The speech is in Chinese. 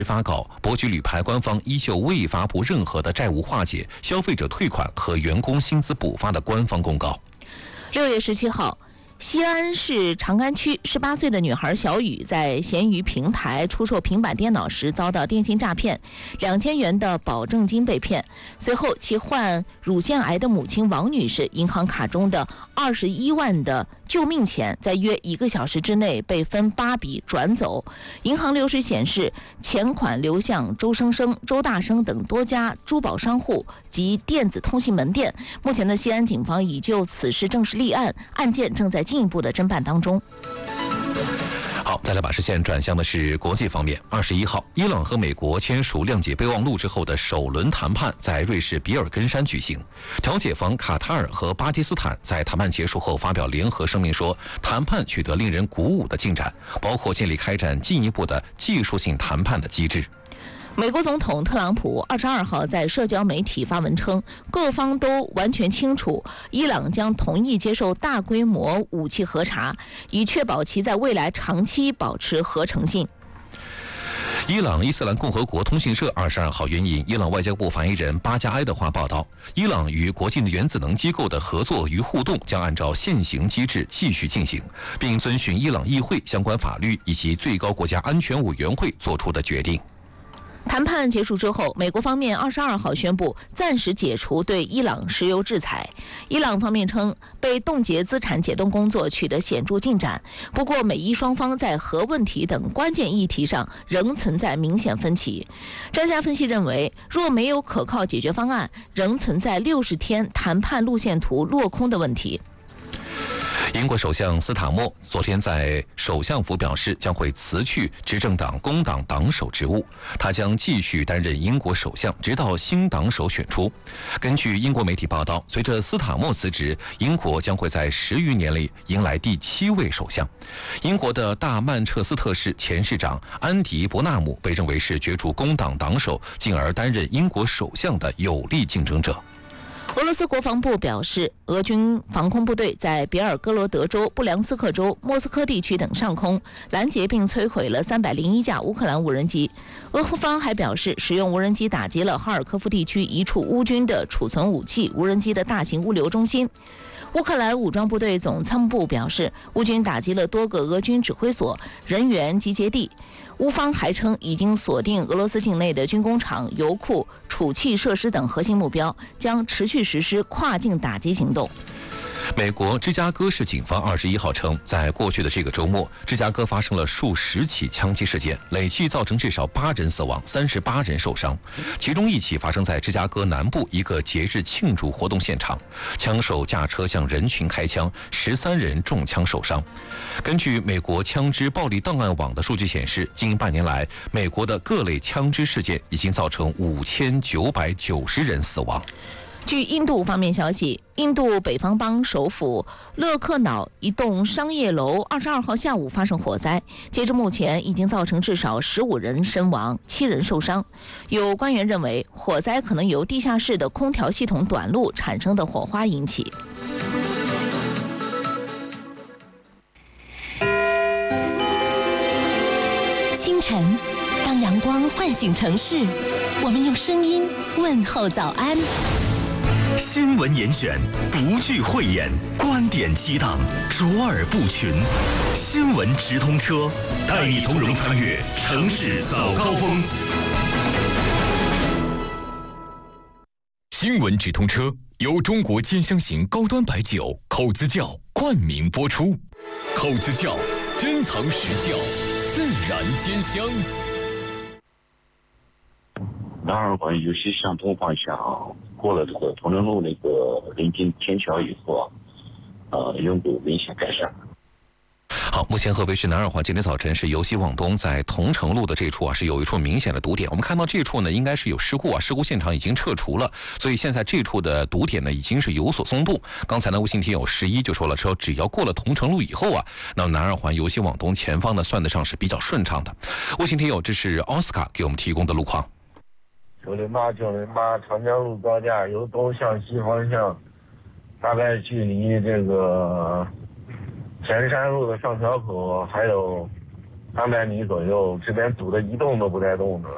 发稿，博举铝牌官方依旧未发布任何的债务化解、消费者退款和员工薪资补发的官方公告。 6月17号。西安市长安区18岁的女孩小雨在闲鱼平台出售平板电脑时遭到电信诈骗，2000元的保证金被骗。随后，其患乳腺癌的母亲王女士银行卡中的21万的救命钱，在约1个小时之内被分8笔转走。银行流水显示，钱款流向周生生、周大生等多家珠宝商户及电子通信门店。目前的西安警方已就此事正式立案，案件正在进一步的侦办当中。 好，再来把视线转向的是国际方面。21号，伊朗和美国签署谅解备忘录之后的首轮谈判在瑞士比尔根山举行。调解方卡塔尔和巴基斯坦在谈判结束后发表联合声明说，谈判取得令人鼓舞的进展，包括建立开展进一步的技术性谈判的机制。 美国总统特朗普22号在社交媒体发文称，各方都完全清楚，伊朗将同意接受大规模武器核查，以确保其在未来长期保持合成性。 伊朗伊斯兰共和国通讯社22号援引伊朗外交部发言人巴加埃的话报道，伊朗与国际原子能机构的合作与互动将按照现行机制继续进行，并遵循伊朗议会相关法律以及最高国家安全委员会作出的决定。 谈判结束之后，美国方面22号宣布暂时解除对伊朗石油制裁。伊朗方面称，被冻结资产解冻工作取得显著进展，不过美伊双方在核问题等关键议题上仍存在明显分歧。专家分析认为，若没有可靠解决方案，仍存在60天谈判路线图落空的问题。 英国首相斯塔默昨天在首相府表示，将会辞去执政党工党党首职务，他将继续担任英国首相，直到新党首选出。根据英国媒体报道，随着斯塔默辞职，英国将会在10余年里迎来第7位首相。英国的大曼彻斯特市前市长安迪·伯纳姆被认为是角逐工党党首，进而担任英国首相的有力竞争者。 俄罗斯国防部表示，俄军防空部队在别尔哥罗德州、布良斯克州、莫斯科地区等上空拦截并摧毁了301架乌克兰无人机。俄方还表示，使用无人机打击了哈尔科夫地区一处乌军的储存武器无人机的大型物流中心。乌克兰武装部队总参谋部表示，乌军打击了多个俄军指挥所、人员集结地。乌方还称，已经锁定俄罗斯境内的军工厂、油库、储气设施等核心目标，将持续实施跨境打击行动。 美国芝加哥市警方21号称，在过去的这个周末，芝加哥发生了数十起枪击事件，累计造成至少8人死亡，38人受伤。其中1起发生在芝加哥南部一个节日庆祝活动现场，枪手驾车向人群开枪，13人中枪受伤。根据美国枪支暴力档案网的数据显示，近半年来，美国的各类枪支事件已经造成5990人死亡。 据印度方面消息，印度北方邦首府勒克瑙一栋商业楼22号下午发生火灾，截至目前已经造成至少15人身亡，7人受伤。有官员认为，火灾可能由地下室的空调系统短路产生的火花引起。 清晨，当阳光唤醒城市，我们用声音问候早安。 新闻严选，不惧讳言，观点激荡，卓尔不群。新闻直通车，带你从容穿越城市早高峰。 新闻直通车由中国尖香型高端白酒口子窖冠名播出。口子窖，珍藏实窖，自然尖香。 南二环有些向东方向过了这个同仁路那个临近天桥以后拥堵明显改善。 好，目前合肥市南二环今天早晨是由西往东，在同城路的这处是有一处明显的堵点。我们看到这处呢，应该是有事故事故现场已经撤除了，所以现在这处的堵点呢已经是有所松动。刚才呢，微信听友11就说了，说只要过了同城路以后那么南二环由西往东前方呢算得上是比较顺畅的。微信听友，这是奥斯卡给我们提供的路况。 908长江路高架由东向西方向，大概距离这个前山路的上桥口还有300米左右，这边堵得一动都不带动的。